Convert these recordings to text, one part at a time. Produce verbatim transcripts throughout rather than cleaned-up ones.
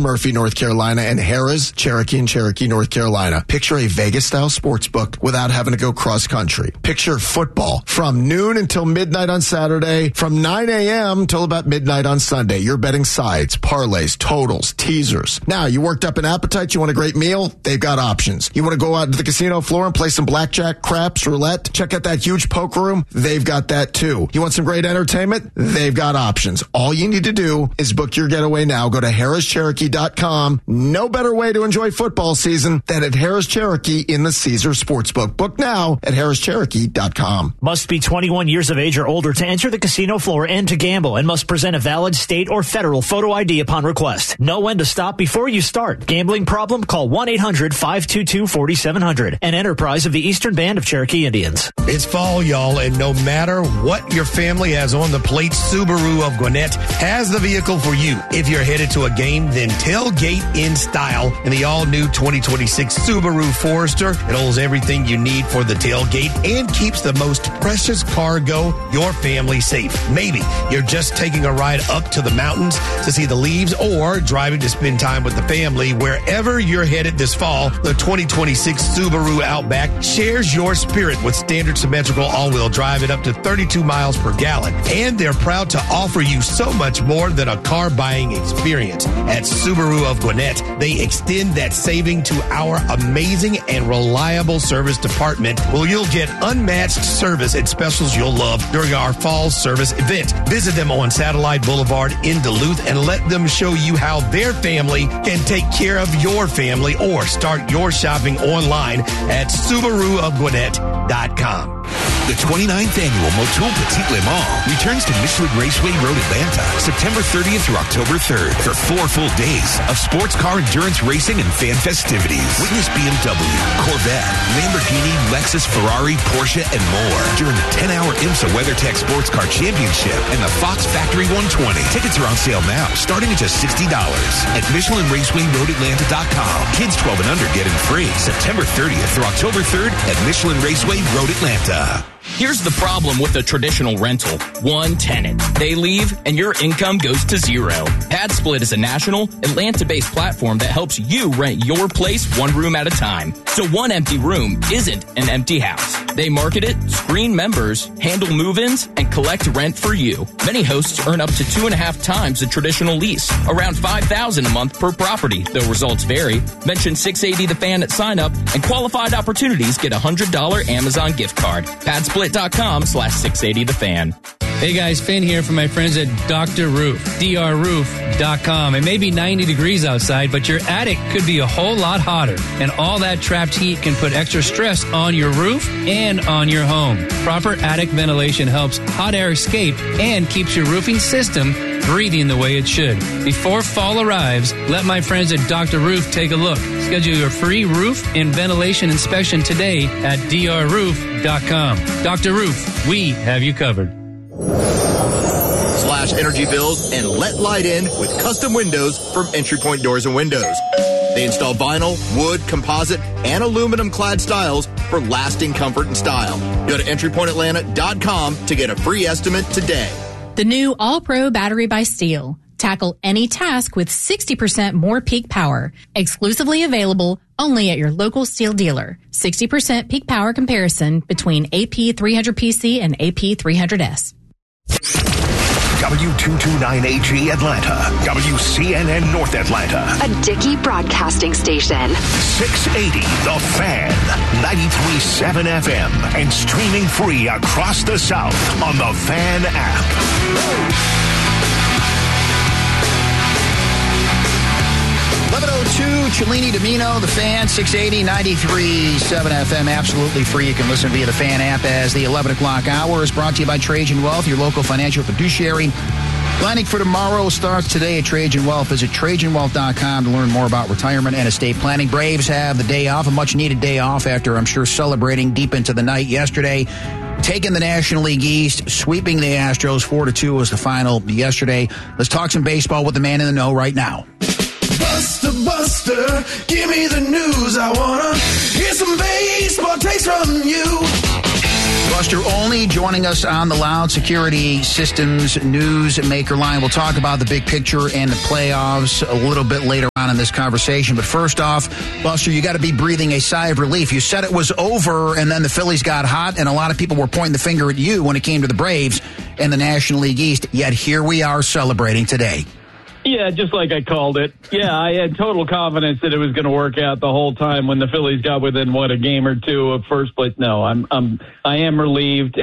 Murphy, North Carolina, and Harrah's, Cherokee and Cherokee, North Carolina. Picture a Vegas-style sports book without having to go cross-country. Picture football from noon until midnight on Saturday, from nine a.m. till about midnight on Sunday. You're betting sides, parlays, totals, teasers. Now, you worked up an appetite, you want a great meal? They've got options. You want to go out to the casino floor and play some blackjack, craps, roulette? Check out that huge poker room? They've got that too. You want some great entertainment? They've got options. All you need to do is book your getaway now. Go to harris cherokee dot com. No better way to enjoy football season than at Harrah's Cherokee in the Caesars Sportsbook. Book now at harris cherokee dot com. Must be twenty-one years of age or older to enter the casino floor and to gamble, and must present a valid state or federal photo I D upon request. Know when to stop before you start. Gambling problem? Call one eight hundred five two two four seven zero zero. An enterprise of the Eastern Band of Cherokee Indians. It's fall, y'all, and no matter what your family has on the plate, Subaru of Gwinnett has the vehicle for you. If you're headed to a game, then tailgate in style in the all-new twenty twenty-six Subaru Forester. It holds everything you need for the tailgate and keeps the most precious cargo, your family, safe. Maybe you're just taking a ride up to the mountains to see the leaves or driving to spend time with the family. Wherever you're headed this fall, the twenty twenty-six Subaru Outback shares your spirit with standard symmetrical all-wheel drive at up to thirty-two miles per gallon. And they're proud to offer you so much more than a car buying experience. At Subaru of Gwinnett, they extend that saving to our amazing and reliable service department, where you'll get unmatched service and specials you'll love during our fall service event. Visit them on Satellite Boulevard in Duluth and let them show you how their family can take care of your family, or start your shopping online at subaru of gwinnett dot com. The twenty-ninth Annual Motul Petit Le Mans returns to Michelin Raceway Road, Atlanta, September thirtieth through October third for four full days of sports car endurance racing and fan festivities. Witness B M W, Corvette, Lamborghini, Lexus, Ferrari, Porsche, and more during the ten-hour IMSA WeatherTech Sports Car Championship and the Fox Factory one twenty. Tickets are on sale now, starting at just sixty dollars at Michelin Raceway Road Atlanta dot com. Kids twelve and under get in free September thirtieth through October third at Michelin Raceway Road Atlanta. Here's the problem with a traditional rental. One tenant. They leave and your income goes to zero. PadSplit is a national, Atlanta-based platform that helps you rent your place one room at a time. So one empty room isn't an empty house. They market it, screen members, handle move-ins, and collect rent for you. Many hosts earn up to two and a half times a traditional lease, around five thousand dollars a month per property, though results vary. Mention six eighty The Fan at sign up, and qualified opportunities get a one hundred dollars Amazon gift card. Padsplit.com slash 680 The Fan. Hey guys, Finn here from my friends at Doctor Roof, D R roof dot com. It may be ninety degrees outside, but your attic could be a whole lot hotter. And all that trapped heat can put extra stress on your roof and on your home. Proper attic ventilation helps hot air escape and keeps your roofing system breathing the way it should. Before fall arrives, let my friends at Doctor Roof take a look. Schedule your free roof and ventilation inspection today at D R roof dot com. Doctor Roof, we have you covered. Slash energy bills and let light in with custom windows from Entry Point Doors and Windows. They install vinyl, wood, composite, and aluminum clad styles for lasting comfort and style. Go to entry point atlanta dot com to get a free estimate today. The new All-Pro Battery by Steel. Tackle any task with sixty percent more peak power. Exclusively available only at your local Steel dealer. sixty percent peak power comparison between A P three hundred P C and A P three hundred S. W two twenty-nine H E Atlanta, W C N N North Atlanta, a Dickey broadcasting station. six eighty The Fan, ninety-three point seven F M, and streaming free across the South on the Fan app. eleven oh two, Cellini Domino, The Fan, six eighty, ninety-three point seven F M, absolutely free. You can listen via the Fan app as the eleven o'clock hour is brought to you by Trajan Wealth, your local financial fiduciary. Planning for tomorrow starts today at Trajan Wealth. Visit trajan wealth dot com to learn more about retirement and estate planning. Braves have the day off, a much-needed day off after, I'm sure, celebrating deep into the night yesterday. Taking the National League East, sweeping the Astros, four to two was the final yesterday. Let's talk some baseball with the man in the know right now. Buster, Buster, give me the news. I wanna hear some baseball takes from you. Buster Olney joining us on the Loud Security Systems News Maker line. We'll talk about the big picture and the playoffs a little bit later on in this conversation. But first off, Buster, you got to be breathing a sigh of relief. You said it was over, and then the Phillies got hot, and a lot of people were pointing the finger at you when it came to the Braves and the National League East. Yet here we are celebrating today. Yeah, just like I called it. Yeah, I had total confidence that it was going to work out the whole time when the Phillies got within, what, a game or two of first place. No, I'm, I'm, I am relieved.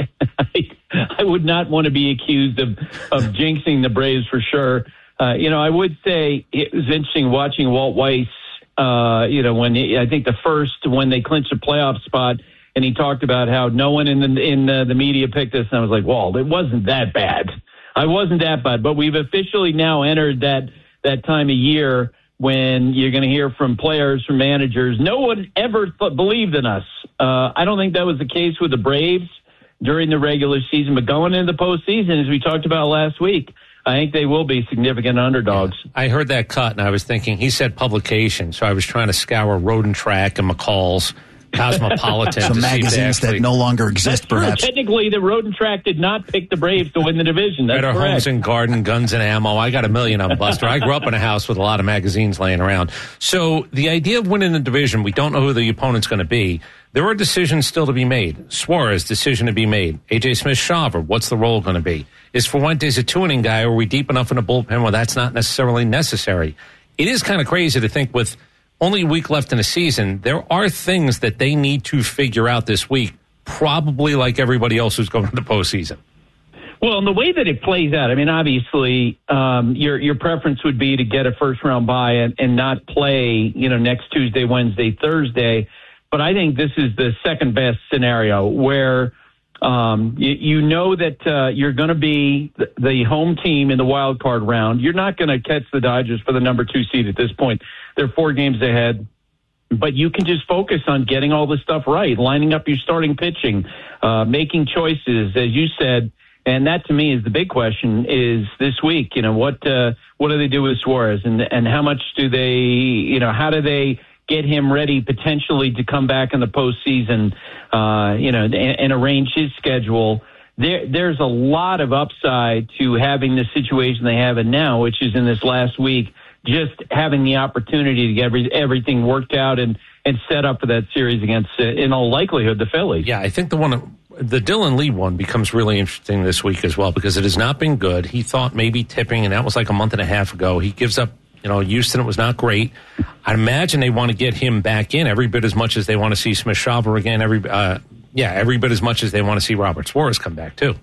I would not want to be accused of, of jinxing the Braves for sure. Uh, you know, I would say it was interesting watching Walt Weiss, uh, you know, when he, I think the first, when they clinched a playoff spot, and he talked about how no one in the, in the, the media picked us, and I was like, Walt, it wasn't that bad. I wasn't that bad, but we've officially now entered that, that time of year when you're going to hear from players, from managers. No one ever th- believed in us. Uh, I don't think that was the case with the Braves during the regular season, but going into the postseason, as we talked about last week, I think they will be significant underdogs. I heard that cut, and I was thinking, he said publication, so I was trying to scour Road and Track and McCall's, Cosmopolitan. Some magazines actually, that no longer exist, That's true. perhaps. Technically, the Road and Track did not pick the Braves to win the division. That's Better correct. Homes and Garden, Guns and Ammo. I got a million of them, Buster. I grew up in a house with a lot of magazines laying around. So the idea of winning the division, we don't know who the opponent's going to be. There are decisions still to be made. Suarez, decision to be made. A J Smith-Shawver, what's the role going to be? Is Fuentes a two-inning guy, or are we deep enough in the bullpen where that's not necessarily necessary? It is kind of crazy to think with only a week left in the season, there are things that they need to figure out this week, probably like everybody else who's going to the postseason. Well, and the way that it plays out, I mean, obviously, um, your your preference would be to get a first-round bye and, and not play, you know, next Tuesday, Wednesday, Thursday. But I think this is the second-best scenario where um, you, you know that uh, you're going to be the, the home team in the wild card round. You're not going to catch the Dodgers for the number two seed at this point. They're four games ahead. But you can just focus on getting all this stuff right, lining up your starting pitching, uh, making choices, as you said. And that, to me, is the big question is this week, you know, what uh, what do they do with Suarez? And, and how much do they, you know, how do they get him ready potentially to come back in the postseason, uh, you know, and, and arrange his schedule? There, there's a lot of upside to having the situation they have in now, which is in this last week, just having the opportunity to get every, everything worked out and, and set up for that series against, uh, in all likelihood, the Phillies. Yeah, I think the one, the Dylan Lee one becomes really interesting this week as well because it has not been good. He thought maybe tipping, and that was like a month and a half ago. He gives up, you know, Houston, it was not great. I imagine they want to get him back in every bit as much as they want to see Smith-Shawver again. Every, uh, yeah, every bit as much as they want to see Robert Suarez come back, too.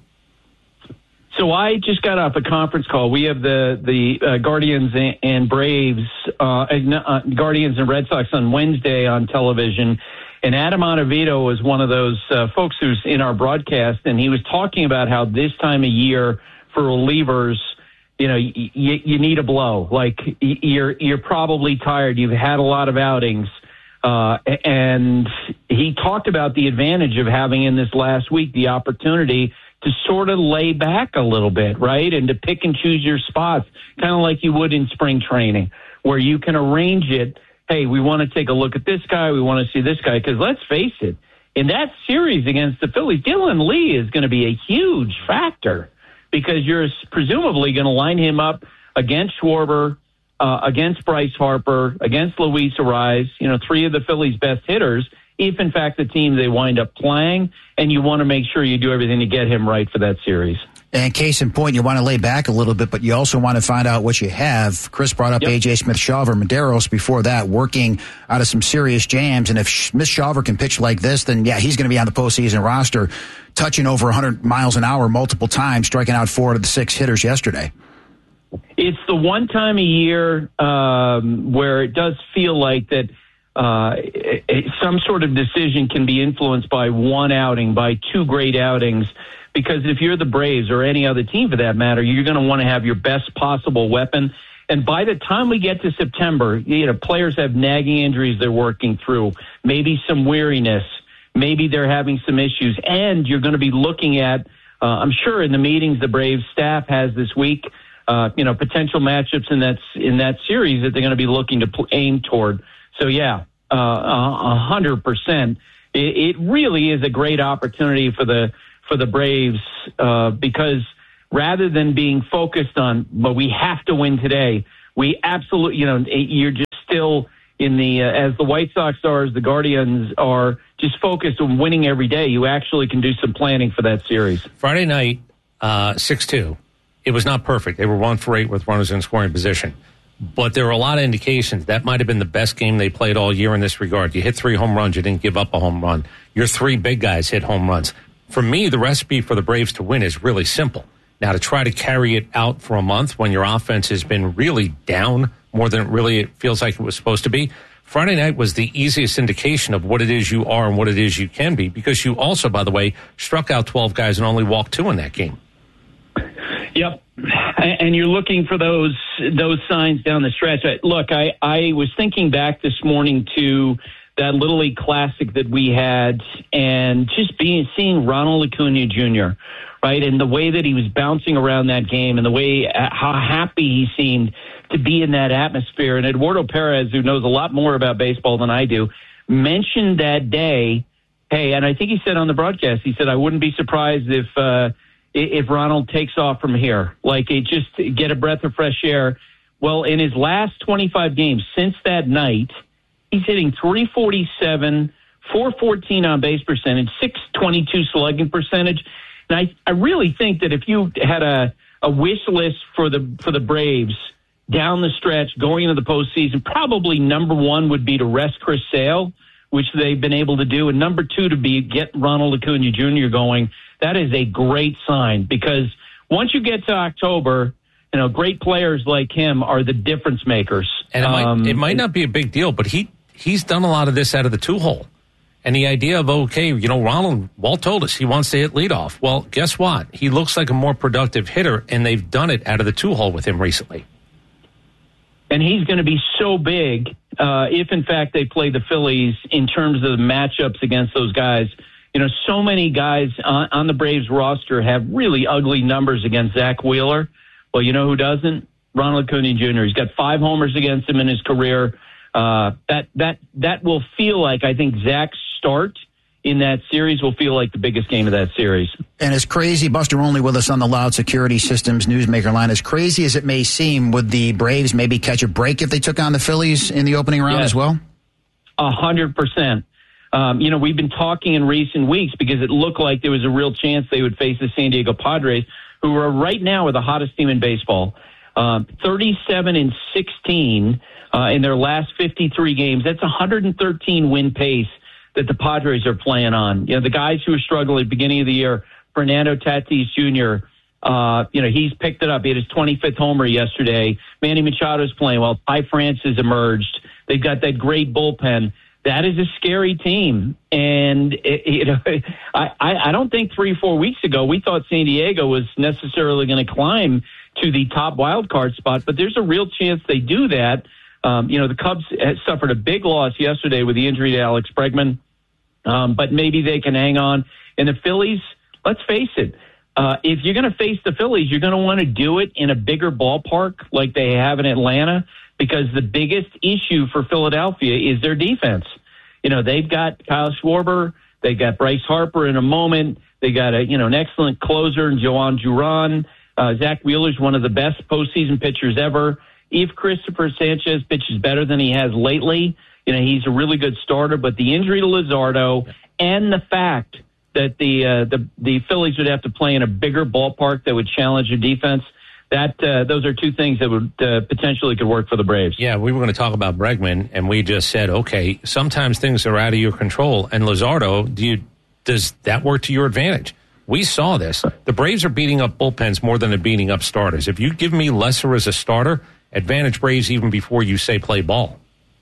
So I just got off a conference call. We have the the uh, Guardians and, and Braves, uh, uh, Guardians and Red Sox on Wednesday on television. And Adam Ottavino was one of those uh, folks who's in our broadcast, and he was talking about how this time of year for relievers, you know, y- y- you need a blow. Like y- you're you're probably tired. You've had a lot of outings. Uh, and he talked about the advantage of having in this last week the opportunity to sort of lay back a little bit, right? And to pick and choose your spots, kind of like you would in spring training, where you can arrange it. Hey, we want to take a look at this guy. We want to see this guy. Because let's face it, in that series against the Phillies, Dylan Lee is going to be a huge factor because you're presumably going to line him up against Schwarber, uh, against Bryce Harper, against Luis Arraez, you know, three of the Phillies' best hitters, if in fact the team they wind up playing, and you want to make sure you do everything to get him right for that series. And case in point, you want to lay back a little bit, but you also want to find out what you have. Chris brought up yep. A J Smith-Shawver, Maderos before that, working out of some serious jams. And if Smith-Shawver can pitch like this, then yeah, he's going to be on the postseason roster, touching over one hundred miles an hour multiple times, striking out four of the six hitters yesterday. It's the one time a year um, where it does feel like that uh, it, it, some sort of decision can be influenced by one outing, by two great outings. Because if you're the Braves or any other team for that matter, you're going to want to have your best possible weapon. And by the time we get to September, you know, players have nagging injuries they're working through, maybe some weariness, maybe they're having some issues. And you're going to be looking at, uh, I'm sure in the meetings the Braves staff has this week, uh, you know, potential matchups in that, in that series that they're going to be looking to aim toward. So, yeah, uh, a hundred percent. it, it really is a great opportunity for the for the Braves uh, because rather than being focused on, but we have to win today, we absolutely, you know, you're just still in the, uh, as the White Sox are, as the Guardians are, just focused on winning every day. You actually can do some planning for that series. Friday night, uh, six two. It was not perfect. They were one for eight with runners in scoring position. But there were a lot of indications that might have been the best game they played all year in this regard. You hit three home runs. You didn't give up a home run. Your three big guys hit home runs. For me, the recipe for the Braves to win is really simple. Now, to try to carry it out for a month when your offense has been really down more than it really it feels like it was supposed to be, Friday night was the easiest indication of what it is you are and what it is you can be, because you also, by the way, struck out twelve guys and only walked two in that game. Yep. And you're looking for those those signs down the stretch. Look, I, I was thinking back this morning to that Little League Classic that we had and just being seeing Ronald Acuna Junior, right, and the way that he was bouncing around that game and the way how happy he seemed to be in that atmosphere. And Eduardo Perez, who knows a lot more about baseball than I do, mentioned that day, hey, and I think he said on the broadcast, he said, I wouldn't be surprised if uh, if Ronald takes off from here, like it just get a breath of fresh air. Well, in his last twenty-five games since that night, he's hitting three forty-seven, four fourteen on base percentage, six twenty-two slugging percentage. And I, I really think that if you had a, a wish list for the for the Braves down the stretch going into the postseason, probably number one would be to rest Chris Sale, which they've been able to do, and number two to be get Ronald Acuna Junior going. That is a great sign, because once you get to October, you know, great players like him are the difference makers. And it, um, might, it might not be a big deal, but he he's done a lot of this out of the two-hole. And the idea of, okay, you know, Ronald, Walt told us he wants to hit leadoff. Well, guess what? He looks like a more productive hitter, and they've done it out of the two-hole with him recently. And he's going to be so big uh, if, in fact, they play the Phillies in terms of the matchups against those guys. You know, so many guys on, on the Braves roster have really ugly numbers against Zach Wheeler. Well, you know who doesn't? Ronald Acuna Junior He's got five homers against him in his career. Uh, that that that will feel like, I think, Zach's start in that series will feel like the biggest game of that series. And as crazy, Buster Olney with us on the Loud Security Systems Newsmaker line, as crazy as it may seem, would the Braves maybe catch a break if they took on the Phillies in the opening round yes. as well? A hundred percent. Um, you know, we've been talking in recent weeks because it looked like there was a real chance they would face the San Diego Padres, who are right now are the hottest team in baseball. Um, thirty-seven and sixteen uh, in their last fifty-three games. That's a one hundred thirteen win pace that the Padres are playing on. You know, the guys who were struggling at the beginning of the year, Fernando Tatis Junior, uh, you know, he's picked it up. He had his twenty-fifth homer yesterday. Manny Machado's playing well. Ty France has emerged. They've got that great bullpen. That is a scary team. And, it, you know, I, I don't think three, four weeks ago we thought San Diego was necessarily going to climb to the top wild card spot, but there's a real chance they do that. Um, you know, the Cubs suffered a big loss yesterday with the injury to Alex Bregman, um, but maybe they can hang on. And the Phillies, let's face it, uh, if you're going to face the Phillies, you're going to want to do it in a bigger ballpark like they have in Atlanta, because the biggest issue for Philadelphia is their defense. You know, they've got Kyle Schwarber, they've got Bryce Harper in a moment, they got a you know an excellent closer in Joan Duran. Uh, Zach Wheeler's one of the best postseason pitchers ever. If Christopher Sanchez pitches better than he has lately, you know, he's a really good starter. But the injury to Luzardo and the fact that the uh, the the Phillies would have to play in a bigger ballpark that would challenge your defense, that uh, those are two things that would uh, potentially could work for the Braves. Yeah, we were going to talk about Bregman, and we just said, okay, sometimes things are out of your control. And Luzardo, do you does that work to your advantage? We saw this. The Braves are beating up bullpens more than they're beating up starters. If you give me Lesser as a starter, advantage Braves even before you say play ball.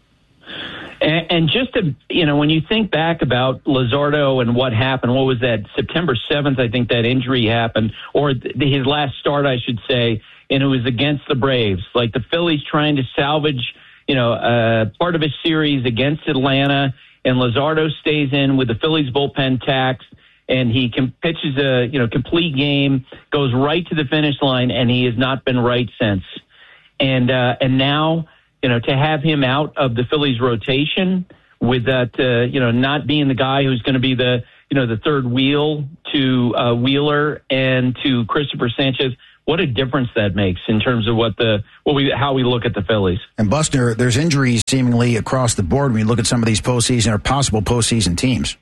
And, and just to, you know, when you think back about Luzardo and what happened, what was that, September seventh, I think that injury happened, or th- his last start, I should say, and it was against the Braves. Like the Phillies trying to salvage, you know, uh, part of a series against Atlanta, and Luzardo stays in with the Phillies bullpen taxed, and he can, pitches a, you know, complete game, goes right to the finish line, and he has not been right since. And uh, and now, you know, to have him out of the Phillies rotation with that, uh, you know, not being the guy who's going to be the, you know, the third wheel to uh, Wheeler and to Christopher Sanchez. What a difference that makes in terms of what the what we how we look at the Phillies. And Buster, there's injuries seemingly across the board when you look at some of these postseason or possible postseason teams.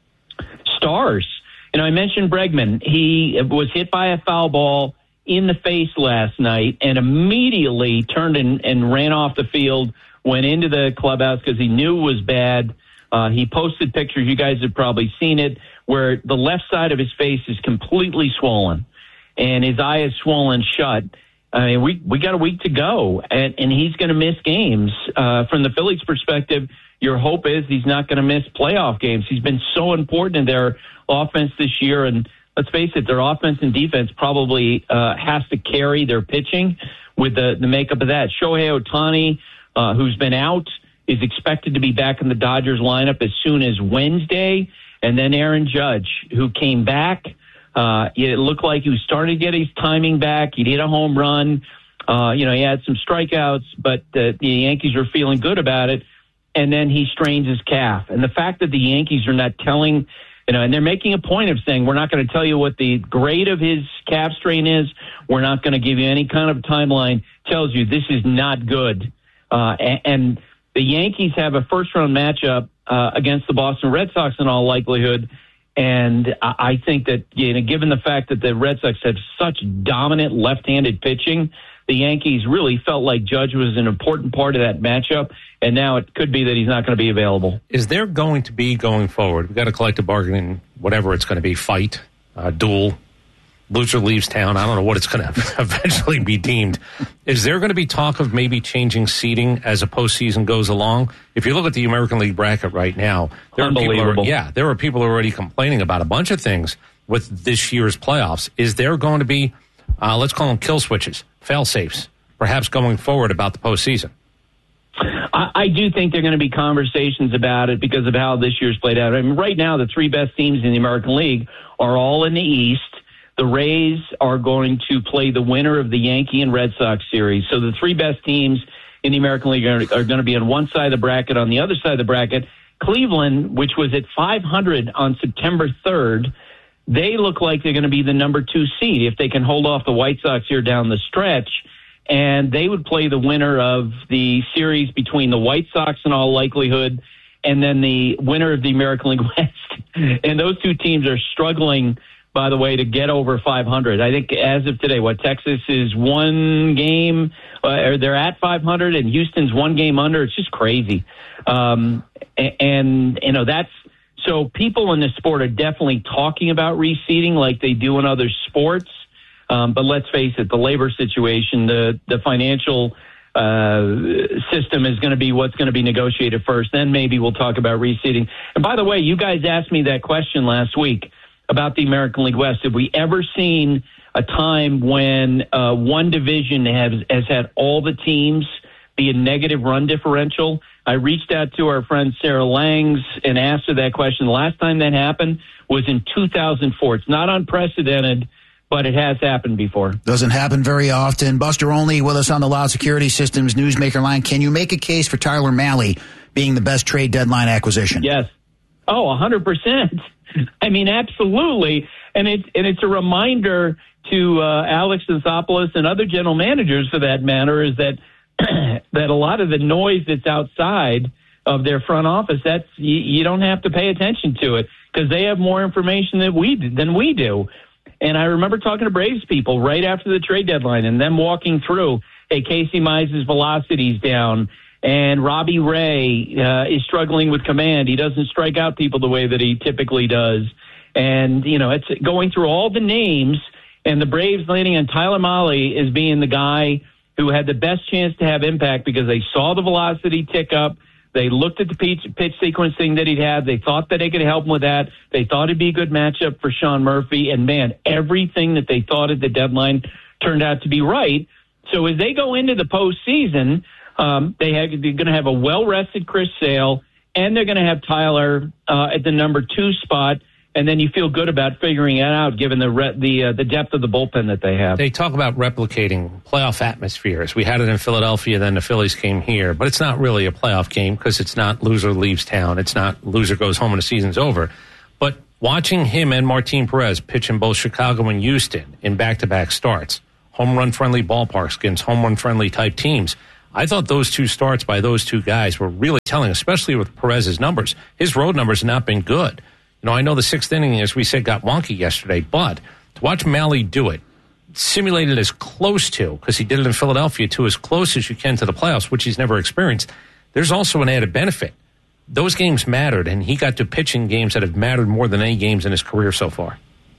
Stars. You know, I mentioned Bregman. He was hit by a foul ball in the face last night and immediately turned and, and ran off the field, went into the clubhouse because he knew it was bad. Uh, he posted pictures. You guys have probably seen it, where the left side of his face is completely swollen and his eye is swollen shut. I mean, we, we got a week to go, and, and he's going to miss games. Uh, from the Phillies' perspective, your hope is he's not going to miss playoff games. He's been so important in their offense this year, and let's face it, their offense and defense probably uh, has to carry their pitching with the, the makeup of that. Shohei Ohtani, uh, who's been out, is expected to be back in the Dodgers lineup as soon as Wednesday, and then Aaron Judge, who came back. Uh, it looked like he was starting to get his timing back. He hit a home run. Uh, you know, he had some strikeouts, but uh, the Yankees were feeling good about it. And then he strains his calf. And the fact that the Yankees are not telling, you know, and they're making a point of saying, we're not going to tell you what the grade of his calf strain is. We're not going to give you any kind of timeline. Tells you this is not good. Uh, and, and the Yankees have a first-round matchup uh, against the Boston Red Sox in all likelihood. And I think that, you know, given the fact that the Red Sox have such dominant left-handed pitching, the Yankees really felt like Judge was an important part of that matchup, and now it could be that he's not going to be available. Is there going to be, going forward, we've got a collective bargaining, whatever it's going to be, fight, uh, duel, loser leaves town, I don't know what it's going to eventually be deemed. Is there going to be talk of maybe changing seating as a postseason goes along? If you look at the American League bracket right now, there are people, are, yeah, there are people already complaining about a bunch of things with this year's playoffs. Is there going to be, uh, let's call them kill switches, fail safes, perhaps going forward about the postseason? I, I do think there are going to be conversations about it because of how this year's played out. I mean, right now, the three best teams in the American League are all in the East. The Rays are going to play the winner of the Yankee and Red Sox series. So the three best teams in the American League are, are going to be on one side of the bracket. On the other side of the bracket, Cleveland, which was at five hundred on September third, they look like they're going to be the number two seed if they can hold off the White Sox here down the stretch. And they would play the winner of the series between the White Sox in all likelihood and then the winner of the American League West. And those two teams are struggling, by the way, to get over five hundred. I think as of today, what, Texas is one game, uh, or they're at five hundred, and Houston's one game under. It's just crazy. Um, and, and, you know, that's, so people in this sport are definitely talking about reseeding like they do in other sports. Um, but let's face it, the labor situation, the, the financial uh, system is going to be what's going to be negotiated first. Then maybe we'll talk about reseeding. And by the way, you guys asked me that question last week about the American League West. Have we ever seen a time when uh, one division has, has had all the teams be a negative run differential? I reached out to our friend Sarah Langs and asked her that question. The last time that happened was in two thousand four. It's not unprecedented, but it has happened before. Doesn't happen very often. Buster Olney with us on the Loud Security Systems Newsmaker line. Can you make a case for Tyler Mahle being the best trade deadline acquisition? Yes. Oh, one hundred percent. I mean, absolutely. And it's, and it's a reminder to uh, Alex Anthopoulos and other general managers, for that matter, is that that a lot of the noise that's outside of their front office, that's you, you don't have to pay attention to it because they have more information than we than we do. And I remember talking to Braves people right after the trade deadline and them walking through, hey, Casey Mize's velocity's down, and Robbie Ray uh, is struggling with command. He doesn't strike out people the way that he typically does. And, you know, it's going through all the names, and the Braves landing on Tyler Mahle as being the guy who had the best chance to have impact because they saw the velocity tick up. They looked at the pitch, pitch sequencing that he'd had. They thought that they could help him with that. They thought it'd be a good matchup for Sean Murphy. And, man, everything that they thought at the deadline turned out to be right. So as they go into the postseason, um, they have, they're going to have a well-rested Chris Sale, and they're going to have Tyler uh, at the number two spot. and then you feel good about figuring it out given the re- the uh, the depth of the bullpen that they have. They talk about replicating playoff atmospheres. We had it in Philadelphia, then the Phillies came here, but it's not really a playoff game because it's not loser leaves town. It's not loser goes home and the season's over. But watching him and Martin Perez pitch in both Chicago and Houston in back-to-back starts, home run-friendly ballparks against home run-friendly type teams, I thought those two starts by those two guys were really telling, especially with Perez's numbers. His road numbers have not been good. You know, I know the sixth inning, as we said, got wonky yesterday, but to watch Mahle do it, simulated as close to, because he did it in Philadelphia, to as close as you can to the playoffs, which he's never experienced, there's also an added benefit. Those games mattered, and he got to pitch in games that have mattered more than any games in his career so far.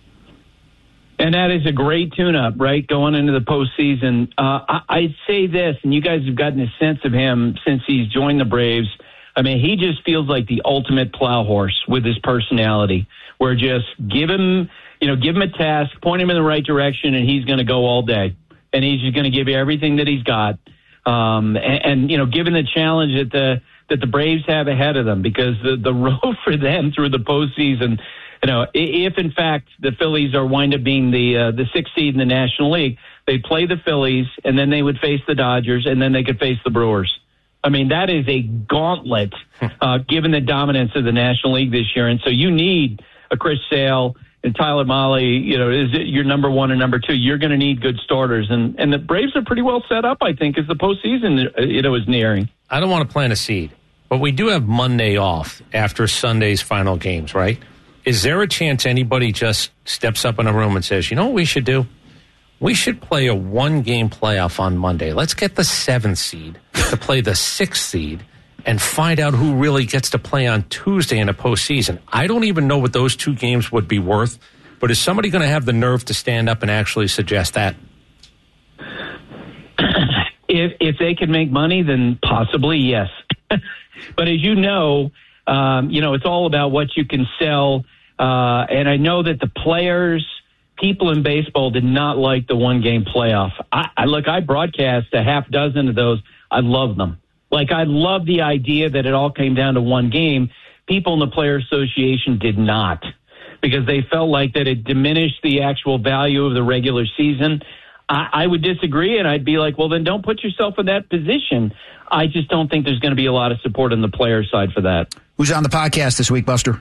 And that is a great tune-up, right, going into the postseason. Uh, I, I'd say this, and you guys have gotten a sense of him since he's joined the Braves. I mean, he just feels like the ultimate plow horse with his personality, where just give him, you know, give him a task, point him in the right direction, and he's going to go all day. And he's just going to give you everything that he's got. Um, and, and, you know, given the challenge that the that the Braves have ahead of them, because the, the road for them through the postseason, you know, if in fact the Phillies are wind up being the uh, the sixth seed in the National League, they'd play the Phillies, and then they would face the Dodgers, and then they could face the Brewers. I mean, that is a gauntlet, uh, given the dominance of the National League this year. And so you need a Chris Sale and Tyler Mahle, you know, is it your number one and number two? You're going to need good starters. And, and the Braves are pretty well set up, I think, as the postseason, you know, is nearing. I don't want to plant a seed, but we do have Monday off after Sunday's final games, right? Is there a chance anybody just steps up in a room and says, you know what we should do? We should play a one-game playoff on Monday. Let's get the seventh seed to play the sixth seed and find out who really gets to play on Tuesday in the postseason. I don't even know what those two games would be worth, but is somebody going to have the nerve to stand up and actually suggest that? If if they can make money, then possibly yes. But as you know, um, you know, it's all about what you can sell. Uh, and I know that the players, people in baseball did not like the one-game playoff. I, I look, I broadcast a half dozen of those. I love them. Like, I love the idea that it all came down to one game. People in the Player Association did not, because they felt like that it diminished the actual value of the regular season. I, I would disagree, and I'd be like, well, then don't put yourself in that position. I just don't think there's going to be a lot of support on the player side for that. Who's on the podcast this week, Buster?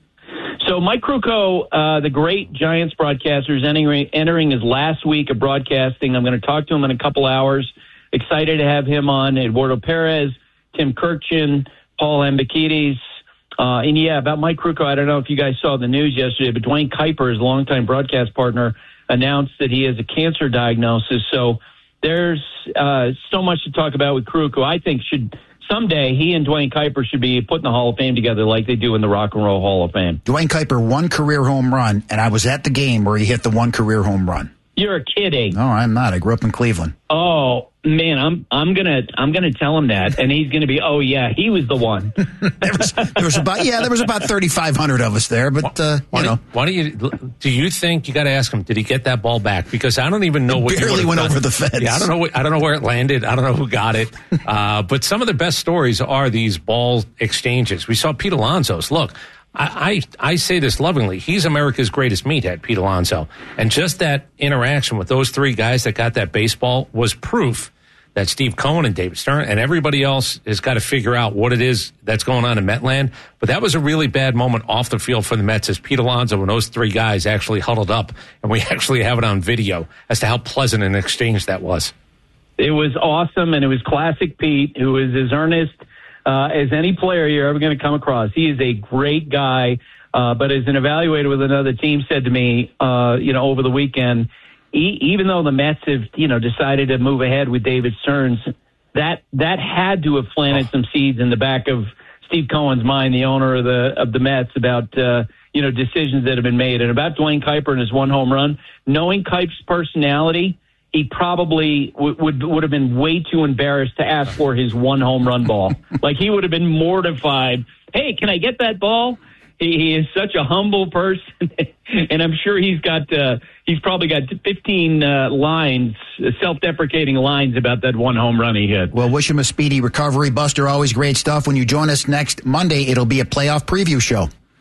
So Mike Krukow, uh, the great Giants broadcaster, is entering, entering his last week of broadcasting. I'm going to talk to him in a couple hours. Excited to have him on. Eduardo Perez, Tim Kirkchin, Paul Hembekides. Uh, and, yeah, about Mike Krukow, I don't know if you guys saw the news yesterday, but Dwayne Kuiper, his longtime broadcast partner, announced that he has a cancer diagnosis. So there's uh, so much to talk about with Krukow. I think should – someday, he and Dwayne Kuiper should be put in the Hall of Fame together like they do in the Rock and Roll Hall of Fame. Dwayne Kuiper, one career home run, and I was at the game where he hit the one career home run. You're kidding. No, I'm not. I grew up in Cleveland. Oh, man, I'm I'm gonna I'm gonna tell him that, and he's gonna be, oh yeah, he was the one. there was there was about yeah, there was about thirty-five hundred of us there, but uh, why you know, why don't you? Do you think you got to ask him? Did he get that ball back? Because I don't even know it what barely went done. over the fence. Yeah, I don't know. What, I don't know where it landed. I don't know who got it. uh, but some of the best stories are these ball exchanges. We saw Pete Alonso's. Look. I, I, I say this lovingly. He's America's greatest meathead, Pete Alonso. And just that interaction with those three guys that got that baseball was proof that Steve Cohen and David Stern and everybody else has got to figure out what it is that's going on in Metland. But that was a really bad moment off the field for the Mets as Pete Alonso and those three guys actually huddled up. And we actually have it on video as to how pleasant an exchange that was. It was awesome, and it was classic Pete, who is as earnest Uh, as any player you're ever going to come across. He is a great guy, uh, but as an evaluator with another team said to me, uh, you know, over the weekend, he, even though the Mets have, you know, decided to move ahead with David Stearns, that that had to have planted some seeds in the back of Steve Cohen's mind, the owner of the of the Mets, about uh, you know decisions that have been made. And about Dwayne Kuiper and his one home run, knowing Kuiper's personality, he probably w- would would have been way too embarrassed to ask for his one home run ball. Like, he would have been mortified. Hey, can I get that ball? He, he is such a humble person, and I'm sure he's got uh, he's probably got fifteen uh, lines, self-deprecating lines about that one home run he hit. Well, wish him a speedy recovery. Buster, always great stuff. When you join us next Monday, it'll be a playoff preview show.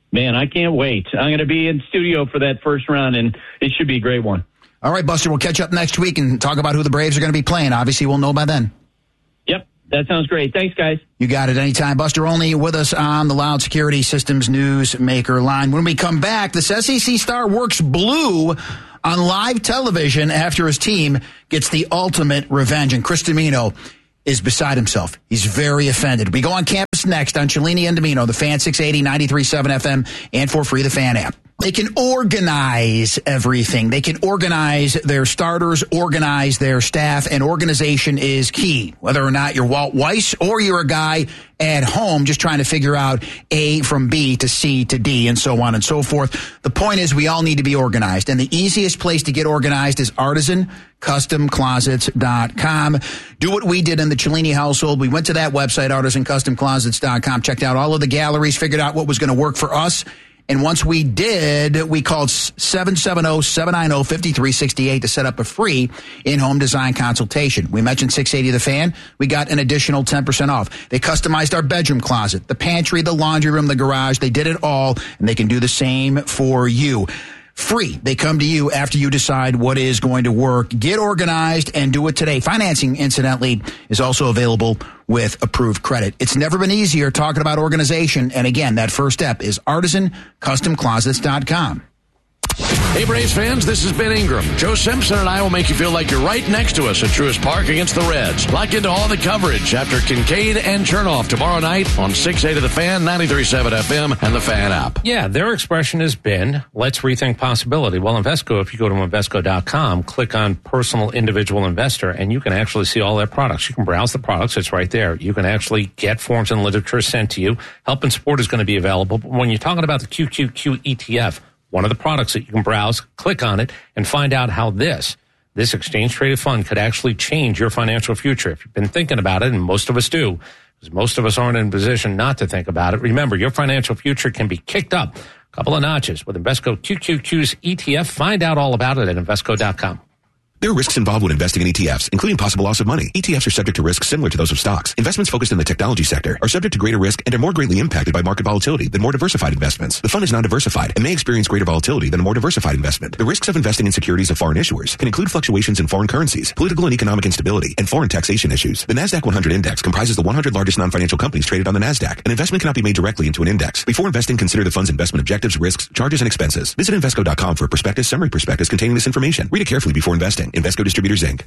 Man, I can't wait. I'm going to be in studio for that first round, and it should be a great one. All right, Buster, we'll catch up next week and talk about who the Braves are going to be playing. Obviously, we'll know by then. Yep, that sounds great. Thanks, guys. You got it anytime. Buster Olney with us on the Loud Security Systems Newsmaker line. When we come back, this S E C star works blue on live television after his team gets the ultimate revenge. And Chris Dimino is beside himself. He's very offended. We go on campus next on Cellini and Dimino, the Fan six eighty, ninety-three point seven F M, and for free, the Fan app. They can organize everything. They can organize their starters, organize their staff, and organization is key. Whether or not you're Walt Weiss or you're a guy at home just trying to figure out A from B to C to D and so on and so forth. The point is we all need to be organized. And the easiest place to get organized is artisan custom closets dot com. Do what we did in the Cellini household. We went to that website, artisan custom closets dot com, checked out all of the galleries, figured out what was going to work for us. And once we did, we called seven seven zero, seven nine zero, five three six eight to set up a free in-home design consultation. We mentioned six eighty The Fan. We got an additional ten percent off. They customized our bedroom closet, the pantry, the laundry room, the garage. They did it all, and they can do the same for you. Free. They come to you after you decide what is going to work. Get organized and do it today. Financing, incidentally, is also available with approved credit. It's never been easier talking about organization. And again, that first step is artisan custom closets dot com. Hey, Braves fans, this is Ben Ingram. Joe Simpson and I will make you feel like you're right next to us at Truist Park against the Reds. Lock into all the coverage after Kincaid and Chernoff tomorrow night on six eighty The Fan, ninety-three point seven F M, and the Fan app. Yeah, their expression has been, let's rethink possibility. Well, Invesco, if you go to Invesco dot com, click on Personal Individual Investor, and you can actually see all their products. You can browse the products. It's right there. You can actually get forms and literature sent to you. Help and support is going to be available. But when you're talking about the Q Q Q E T F, one of the products that you can browse, click on it, and find out how this, this exchange-traded fund could actually change your financial future. If you've been thinking about it, and most of us do, because most of us aren't in a position not to think about it, remember, your financial future can be kicked up a couple of notches with Invesco Q Q Q's E T F. Find out all about it at Invesco dot com. There are risks involved when investing in E T Fs, including possible loss of money. E T Fs are subject to risks similar to those of stocks. Investments focused in the technology sector are subject to greater risk and are more greatly impacted by market volatility than more diversified investments. The fund is non-diversified and may experience greater volatility than a more diversified investment. The risks of investing in securities of foreign issuers can include fluctuations in foreign currencies, political and economic instability, and foreign taxation issues. The NASDAQ one hundred Index comprises the one hundred largest non-financial companies traded on the NASDAQ. An investment cannot be made directly into an index. Before investing, consider the fund's investment objectives, risks, charges, and expenses. Visit Invesco dot com for a prospectus, summary prospectus containing this information. Read it carefully before investing. Invesco Distributors, Incorporated.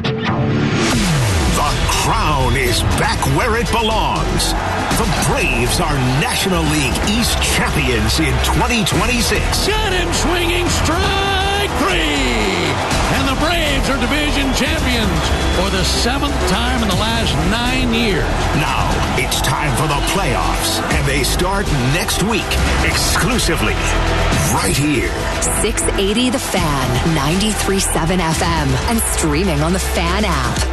The crown is back where it belongs. The Braves are National League East champions in twenty twenty-six. Got him swinging strike three. And the Braves are division champions for the seventh time in the last nine years. Now it's time for the playoffs, and they start next week exclusively right here. six eighty The Fan, ninety-three point seven F M, and streaming on the Fan app.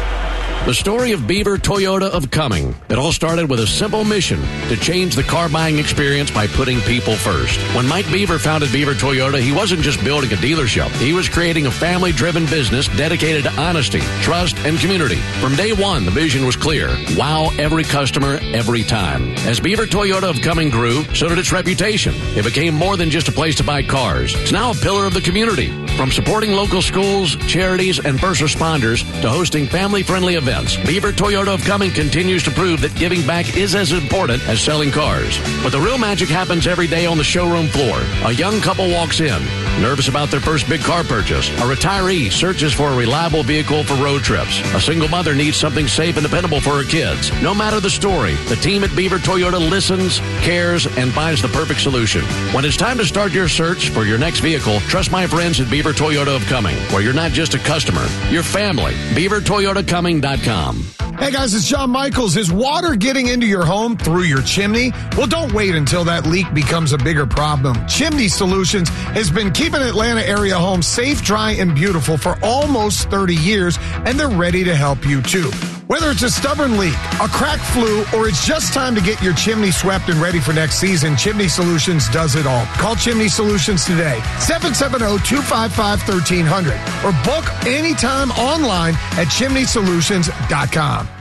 The story of Beaver Toyota of Cumming. It all started with a simple mission to change the car buying experience by putting people first. When Mike Beaver founded Beaver Toyota, he wasn't just building a dealership. He was creating a family-driven business dedicated to honesty, trust, and community. From day one, the vision was clear. Wow every customer, every time. As Beaver Toyota of Cumming grew, so did its reputation. It became more than just a place to buy cars. It's now a pillar of the community. From supporting local schools, charities, and first responders to hosting family-friendly events, Beaver Toyota of Cumming continues to prove that giving back is as important as selling cars. But the real magic happens every day on the showroom floor. A young couple walks in, nervous about their first big car purchase. A retiree searches for a reliable vehicle for road trips. A single mother needs something safe and dependable for her kids. No matter the story, the team at Beaver Toyota listens, cares, and finds the perfect solution. When it's time to start your search for your next vehicle, trust my friends at Beaver Toyota of Cumming, where you're not just a customer, you're family. Beaver Toyota Cumming dot com. Hey guys, it's John Michaels. Is water getting into your home through your chimney? Well, don't wait until that leak becomes a bigger problem. Chimney Solutions has been keeping Atlanta area homes safe, dry, and beautiful for almost thirty years, and they're ready to help you too. Whether it's a stubborn leak, a crack flu, or it's just time to get your chimney swept and ready for next season, Chimney Solutions does it all. Call Chimney Solutions today, seven seven zero, two five five, one three zero zero, or book anytime online at chimney solutions dot com.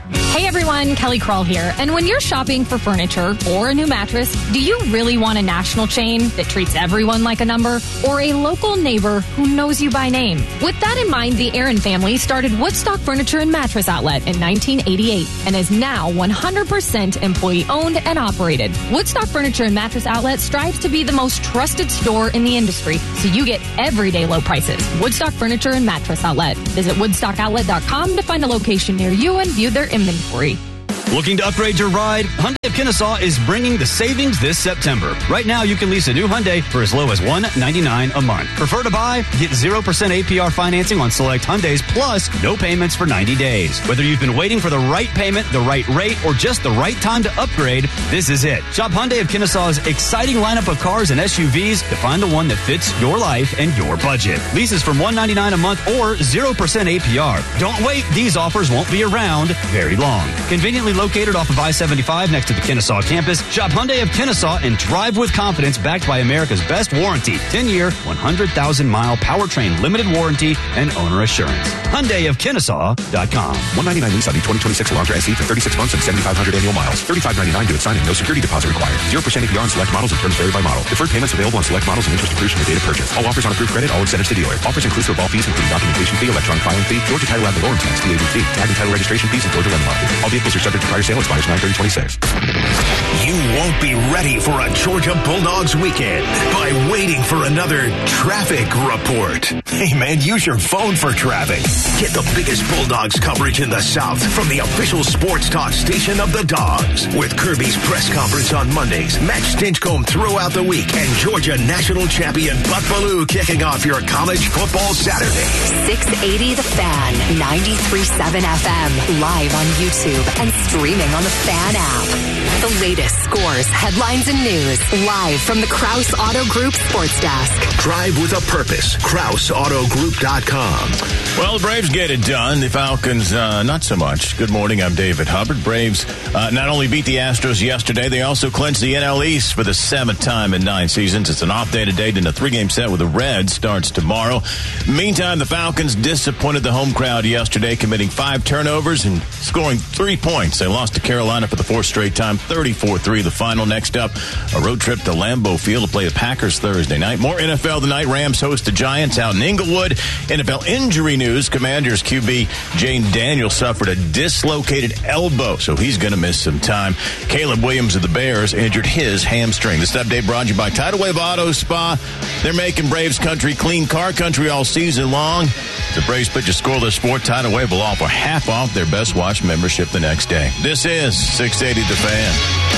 Hey everyone, Kelly Kroll here. And when you're shopping for furniture or a new mattress, do you really want a national chain that treats everyone like a number or a local neighbor who knows you by name? With that in mind, the Aaron family started Woodstock Furniture and Mattress Outlet in nineteen eighty-eight and is now one hundred percent employee owned and operated. Woodstock Furniture and Mattress Outlet strives to be the most trusted store in the industry, so you get everyday low prices. Woodstock Furniture and Mattress Outlet. Visit woodstock outlet dot com to find a location near you and view their inventory. Looking to upgrade your ride? Hyundai of Kennesaw is bringing the savings this September. Right now, you can lease a new Hyundai for as low as one hundred ninety-nine dollars a month. Prefer to buy? Get zero percent A P R financing on select Hyundais, plus no payments for ninety days. Whether you've been waiting for the right payment, the right rate, or just the right time to upgrade, this is it. Shop Hyundai of Kennesaw's exciting lineup of cars and S U Vs to find the one that fits your life and your budget. Leases from one hundred ninety-nine dollars a month or zero percent A P R. Don't wait. These offers won't be around very long. Conveniently located off of I seventy-five next to the Kennesaw campus, shop Hyundai of Kennesaw and drive with confidence, backed by America's best warranty. ten-year, one hundred thousand mile powertrain limited warranty and owner assurance. Hyundai of Kennesaw dot com. one hundred ninety-nine lease on the twenty twenty-six Elantra S E for thirty-six months and seventy-five hundred annual miles. thirty-five ninety-nine due at signing. No security deposit required. zero percent A P R on select models and terms vary by model. Deferred payments available on select models and interest accrues from the date of purchase. All offers on approved credit. All incentives to dealer. Offers inclusive of all fees, including documentation fee, electronic filing fee, Georgia Title Ad Valorem tax, T A B fee, tag and title registration fees, and Georgia Landmark fee. All vehicles are subject to prior sale. Expires nine thirty twenty-six. You won't be ready for a Georgia Bulldogs weekend by waiting for another traffic report. Hey man, use your phone for traffic. Get the biggest Bulldogs coverage in the South from the official sports talk station of the Dogs. With Kirby's press conference on Mondays, Matt Stinchcomb throughout the week, and Georgia national champion Buck Bellew kicking off your college football Saturday. six eighty The Fan, ninety-three point seven F M, live on YouTube and streaming on the Fan app. The latest scores, headlines, and news, live from the Krause Auto Group Sports Desk. Drive with a purpose. Krause Auto Group dot com. Well, the Braves get it done. The Falcons, uh, not so much. Good morning, I'm David Hubbard. Braves uh, not only beat the Astros yesterday, they also clinched the N L East for the seventh time in nine seasons. It's an off day today, and a three-game set with the Reds starts tomorrow. Meantime, the Falcons disappointed the home crowd yesterday, committing five turnovers and scoring three points. They lost to Carolina for the fourth straight time, thirty-four three the final. Next up, a road trip to Lambeau Field to play the Packers Thursday night. More N F L tonight. Rams host the Giants out in Inglewood. N F L injury news. Commanders Q B Jane Daniels suffered a dislocated elbow, so he's going to miss some time. Caleb Williams of the Bears injured his hamstring. This update brought to you by Tidal Wave Auto Spa. They're making Braves country clean car country all season long. The Braves pitch a scoreless sport. Tidal Wave will offer half off their Best Watch membership the next day. This is six eighty The Fan.